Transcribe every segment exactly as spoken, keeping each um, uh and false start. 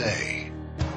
say.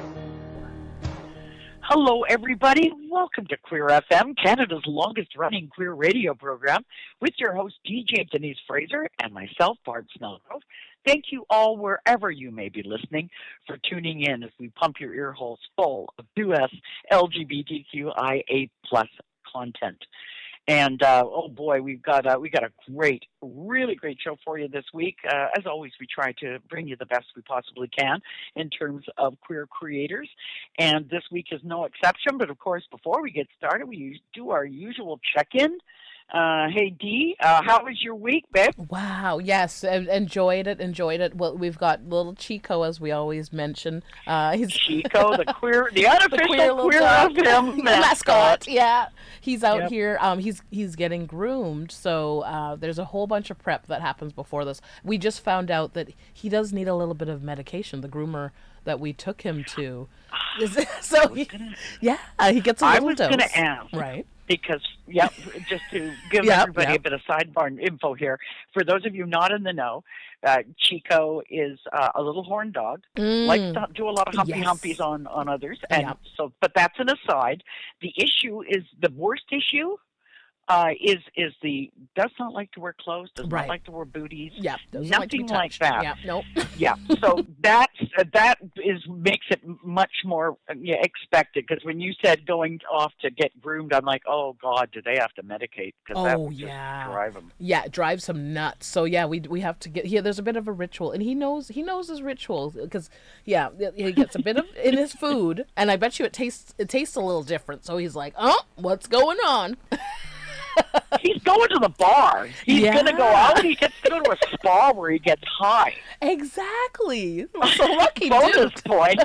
Hello, everybody. Welcome to Queer F M, Canada's longest-running queer radio program, with your host, D J Denise Fraser, and myself, Bart Snellgrove. Thank you all, wherever you may be listening, for tuning in as we pump your ear holes full of U S L G B T Q I A plus content. And uh, oh boy, we've got uh, we got a great, really great show for you this week. Uh, as always, we try to bring you the best we possibly can in terms of queer creators, and this week is no exception. But of course, before we get started, we do our usual check-in. Uh, hey Dee, uh, how was your week, babe? Wow, yes, enjoyed it, enjoyed it. Well, we've got little Chico, as we always mention. Uh, he's Chico, the queer, the unofficial the queer dog. of him mascot. mascot. Yeah, he's out Yep. here. Um, he's he's getting groomed. So uh, there's a whole bunch of prep that happens before this. We just found out that he does need a little bit of medication. The groomer that we took him to, so he, gonna, yeah, he gets a little I was dose. going to ask, right? Because, yep, just to give Yep, everybody yep. a bit of sidebar info here. For those of you not in the know, uh, Chico is uh, a little horned dog, Mm. likes to do a lot of humpy Yes. humpies on, on others. And Yep. so, but that's an aside. The issue is, the worst issue uh, is is the, does not like to wear clothes, does Right. not like to wear booties. Yeah, doesn't Nothing like, to be like touched. that. Yeah, nope. Yeah, so that's uh, that is makes it much more uh, yeah, expected. Because when you said going off to get groomed, I'm like, oh God, do they have to medicate? Because that Oh, would just yeah. drive them. Yeah, it drives him nuts. So yeah, we we have to get here. There's a bit of a ritual, and he knows he knows his rituals because yeah, he gets a bit of in his food, and I bet you it tastes it tastes a little different. So he's like, oh, what's going on? He's going to the bar. He's Yeah. going to go out. He gets to go to a spa where he gets high. Exactly. So lucky Bonus dude. point.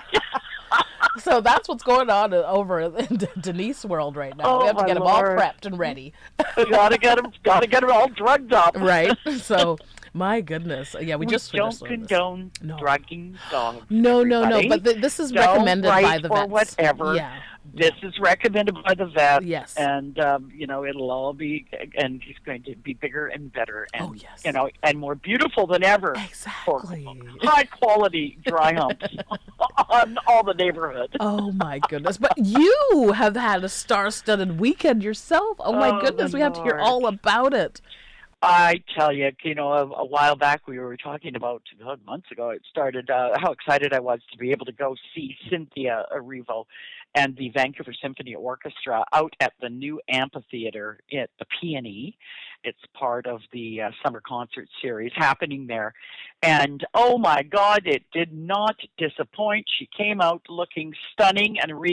So that's what's going on over in Denise world right now. Oh, we have to my get him all Lord. prepped and ready. gotta get him. Gotta get him all drugged up. Right. So my goodness. Yeah, we, We just don't finished with this. condone No. drugging dogs. No, no, no. everybody. But th- this is Don't recommended by write the or vets. whatever. Yeah. This is recommended by the vet. Yes. And, um, you know, it'll all be, and he's going to be bigger and better and, Oh, yes. you know, and more beautiful than ever. Exactly. For high quality dry humps on all the neighborhood. Oh my goodness! But you have had a star-studded weekend yourself. Oh my Oh, goodness! the We have to hear Lord. all about it. I tell you, you know, a, a while back we were talking about, uh, months ago, it started, uh, how excited I was to be able to go see Cynthia Erivo and the Vancouver Symphony Orchestra out at the new amphitheater at the P and E. It's part of the uh, summer concert series happening there. And, oh my God, it did not disappoint. She came out looking stunning and re-